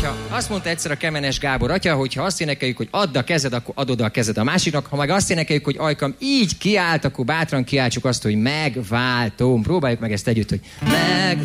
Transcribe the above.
hogyha azt mondta egyszer a Kemenes Gábor atya, hogyha azt énekeljük, hogy add a kezed, akkor adod a kezed a másiknak, ha meg azt énekeljük, hogy Ajkam így kiállt, akkor bátran kiáltsuk azt, hogy megváltom. Próbáljuk meg ezt együtt, hogy